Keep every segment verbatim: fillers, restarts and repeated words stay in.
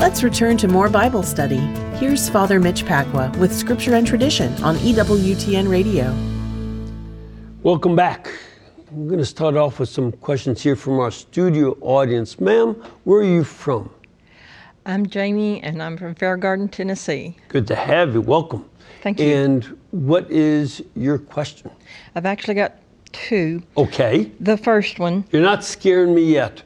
Let's return to more Bible study. Here's Father Mitch Pacwa with Scripture and Tradition on E W T N Radio. Welcome back. I'm going to start off with some questions here from our studio audience. Ma'am, where are you from? I'm Jamie, and I'm from Fairgarden, Tennessee. Good to have you. Welcome. Thank you. And what is your question? I've actually got two. Okay. The first one. You're not scaring me yet.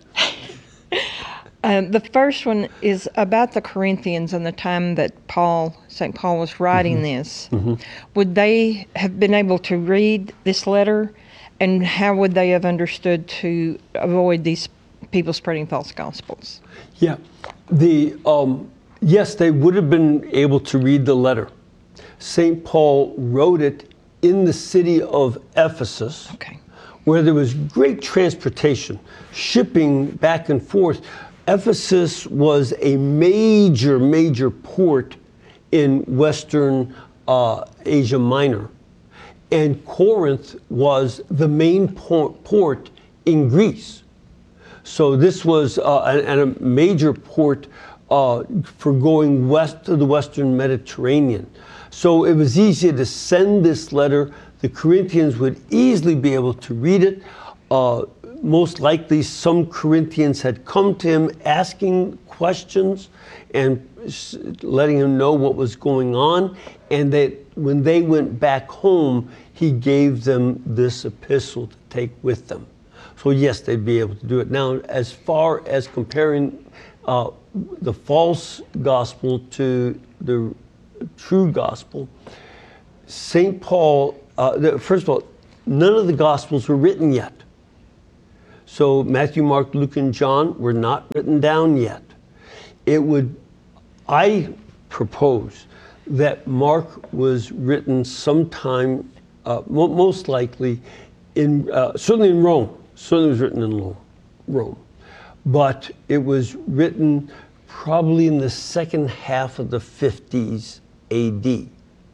um, the first one is about the Corinthians and the time that Paul, Saint Paul was writing mm-hmm. this. Mm-hmm. Would they have been able to read this letter, and how would they have understood to avoid these people spreading false gospels? Yeah. The um, yes, they would have been able to read the letter. Saint Paul wrote it in the city of Ephesus, okay. where there was great transportation, shipping back and forth. Ephesus was a major, major port in Western uh, Asia Minor, and Corinth was the main port, port in Greece. So this was uh, a, a major port uh, for going west to the Western Mediterranean. So it was easy to send this letter. The Corinthians would easily be able to read it. Uh, most likely some Corinthians had come to him asking questions and letting him know what was going on. And that when they went back home, he gave them this epistle to take with them. So yes, they'd be able to do it. Now, as far as comparing uh, the false gospel to the true gospel, Saint Paul, uh, the, first of all, none of the gospels were written yet. So Matthew, Mark, Luke, and John were not written down yet. It would, I propose that Mark was written sometime, uh, mo- most likely, in uh, certainly in Rome. Certainly was written in Rome, but it was written probably in the second half of the fifties A D.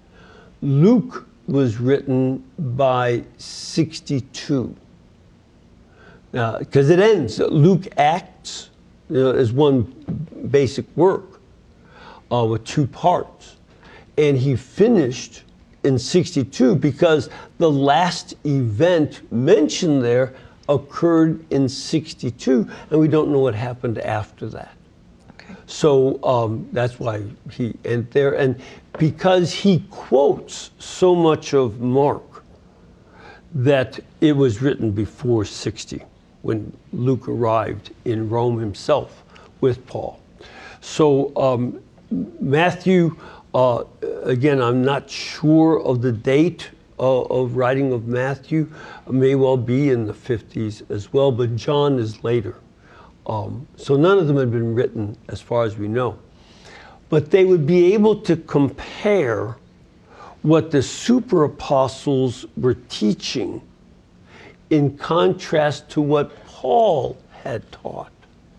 Luke was written by sixty-two, because uh, it ends. Luke Acts, you know, is one basic work uh, with two parts, and he finished in sixty-two because the last event mentioned there occurred in sixty-two, and we don't know what happened after that. Okay. So um, that's why he ended there. And because he quotes so much of Mark, that it was written before sixty, when Luke arrived in Rome himself with Paul. So um, Matthew, uh, again, I'm not sure of the date uh, of writing of Matthew, may well be in the fifties as well, but John is later. Um, so none of them had been written as far as we know. But they would be able to compare what the super apostles were teaching in contrast to what Paul had taught.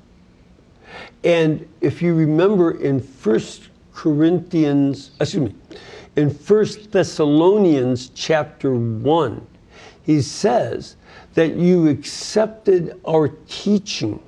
And if you remember in First Corinthians, excuse me, in First Thessalonians chapter one, he says that you accepted our teaching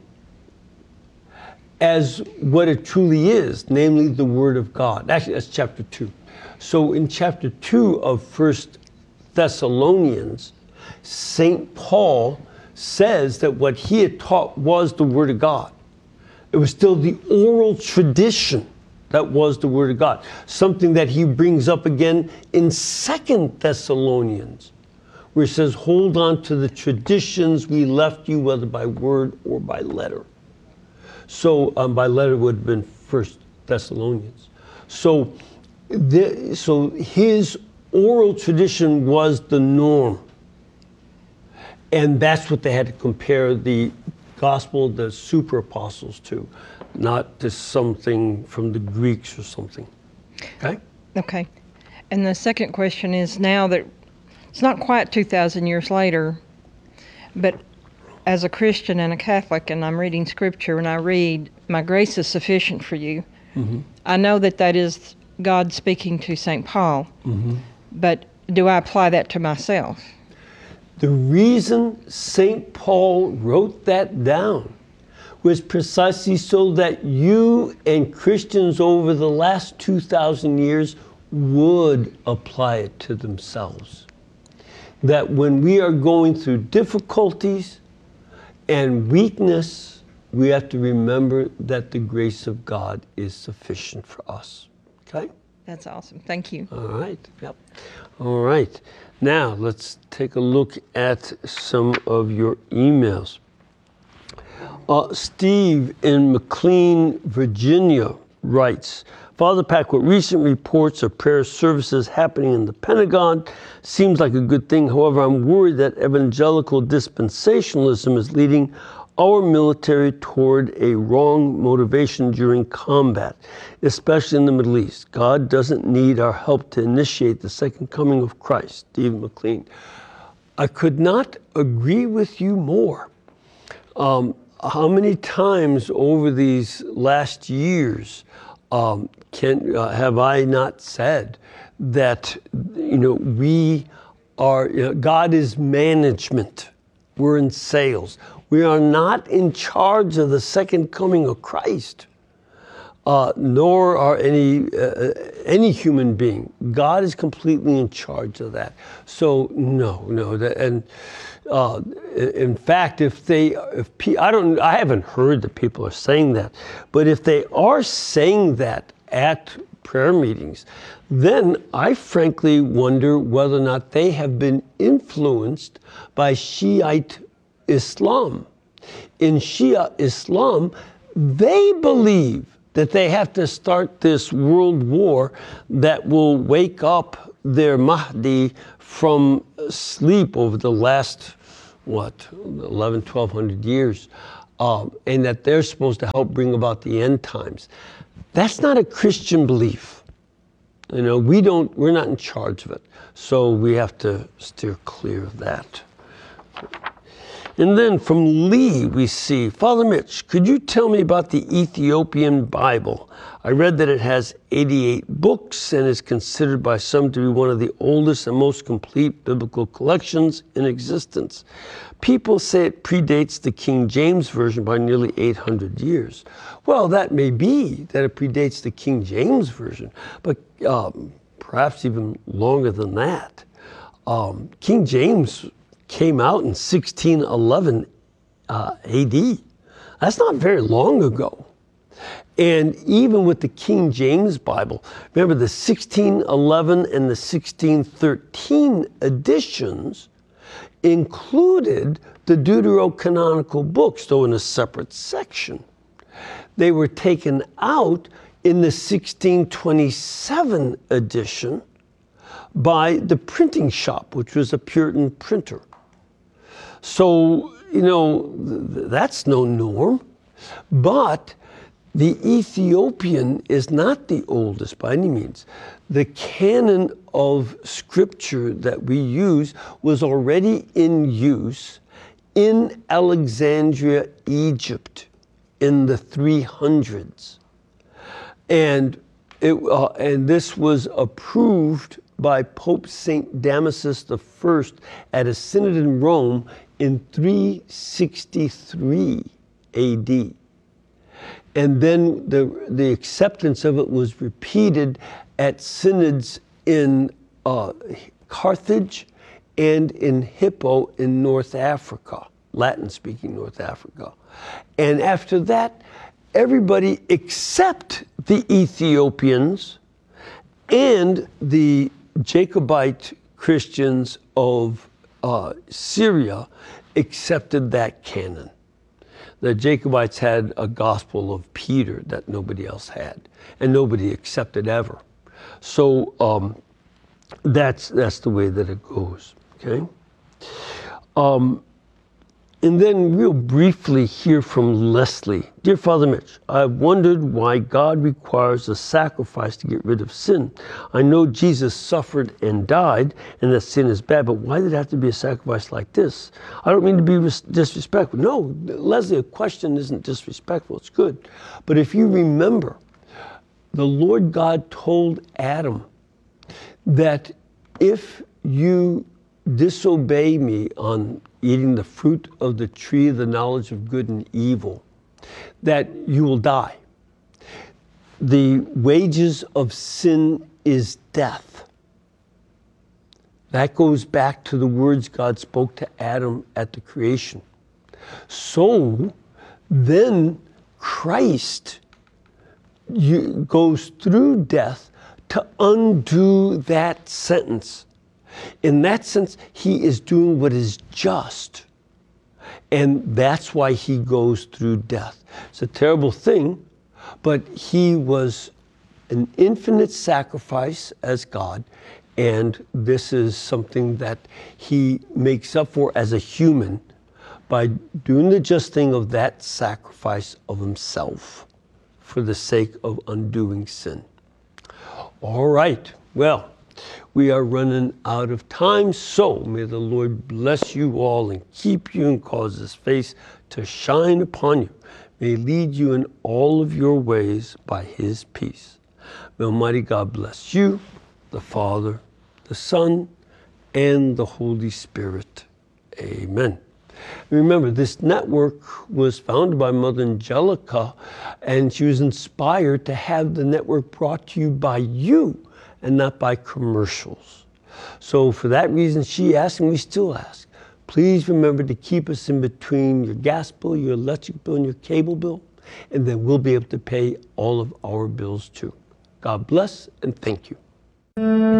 as what it truly is, namely the Word of God. Actually, that's chapter two. So in chapter two of First Thessalonians, Saint Paul says that what he had taught was the Word of God. It was still the oral tradition that was the Word of God. Something that he brings up again in Second Thessalonians, where he says, hold on to the traditions we left you, whether by word or by letter. So um, by letter would have been First Thessalonians. So, the, so his oral tradition was the norm. And that's what they had to compare the gospel of the super apostles to, not to something from the Greeks or something. Okay? Okay. And the second question is, now that it's not quite two thousand years later, but as a Christian and a Catholic, and I'm reading scripture, and I read, my grace is sufficient for you. Mm-hmm. I know that that is God speaking to Saint Paul, mm-hmm. but do I apply that to myself? The reason Saint Paul wrote that down was precisely so that you and Christians over the last two thousand years would apply it to themselves. That when we are going through difficulties and weakness, we have to remember that the grace of God is sufficient for us. Okay? That's awesome. Thank you. All right. Yep. All right. Now, let's take a look at some of your emails. Uh, Steve in McLean, Virginia writes, Father Packwood, recent reports of prayer services happening in the Pentagon seems like a good thing. However, I'm worried that evangelical dispensationalism is leading our military toward a wrong motivation during combat, especially in the Middle East. God doesn't need our help to initiate the second coming of Christ. Stephen McLean. I could not agree with you more. Um, how many times over these last years um, can uh, have I not said that, you know, we are, you know, God is management. We're in sales. We are not in charge of the second coming of Christ, uh, nor are any uh, any human being. God is completely in charge of that. So no, no, that, and uh, in fact, if they, if pe- I don't, I haven't heard that people are saying that, but if they are saying that at prayer meetings, then I frankly wonder whether or not they have been influenced by Shiite Islam. In Shia Islam, they believe that they have to start this world war that will wake up their Mahdi from sleep over the last, what, eleven, twelve hundred years, um, and that they're supposed to help bring about the end times. That's not a Christian belief. You know, we don't, we're not in charge of it. So we have to steer clear of that. And then from Lee, we see, Father Mitch, could you tell me about the Ethiopian Bible? I read that it has eighty-eight books and is considered by some to be one of the oldest and most complete biblical collections in existence. People say it predates the King James Version by nearly eight hundred years. Well, that may be that it predates the King James Version, but um, perhaps even longer than that. Um, King James came out in sixteen eleven uh, A D. That's not very long ago. And even with the King James Bible, remember the sixteen eleven and the sixteen thirteen editions included the Deuterocanonical books, though in a separate section. They were taken out in the sixteen twenty-seven edition by the printing shop, which was a Puritan printer. So, you know, th- that's no norm. But the Ethiopian is not the oldest by any means. The canon of scripture that we use was already in use in Alexandria, Egypt, in the three hundreds. And, it, uh, and this was approved by Pope Saint Damasus the First at a synod in Rome in three sixty-three A D. And then the, the acceptance of it was repeated at synods in uh, Carthage and in Hippo in North Africa, Latin-speaking North Africa. And after that, everybody except the Ethiopians and the Jacobite Christians of uh, Syria accepted that canon. The Jacobites had a gospel of Peter that nobody else had, and nobody accepted ever. So um, that's that's the way that it goes. Okay. Um, and then real briefly here from Leslie. Dear Father Mitch, I've wondered why God requires a sacrifice to get rid of sin. I know Jesus suffered and died and that sin is bad, but why did it have to be a sacrifice like this? I don't mean to be res- disrespectful. No, Leslie, a question isn't disrespectful. It's good. But if you remember, the Lord God told Adam that if you disobey me on eating the fruit of the tree of the knowledge of good and evil, that you will die. The wages of sin is death. That goes back to the words God spoke to Adam at the creation. So then Christ you, goes through death to undo that sentence. In that sense, he is doing what is just. And that's why he goes through death. It's a terrible thing, but he was an infinite sacrifice as God, and this is something that he makes up for as a human by doing the just thing of that sacrifice of himself for the sake of undoing sin. All right, well, we are running out of time, so may the Lord bless you all and keep you and cause his face to shine upon you. May he lead you in all of your ways by his peace. May Almighty God bless you, the Father, the Son, and the Holy Spirit. Amen. Remember, this network was founded by Mother Angelica, and she was inspired to have the network brought to you by you and not by commercials. So for that reason, she asked, and we still ask, please remember to keep us in between your gas bill, your electric bill, and your cable bill, and then we'll be able to pay all of our bills too. God bless and thank you.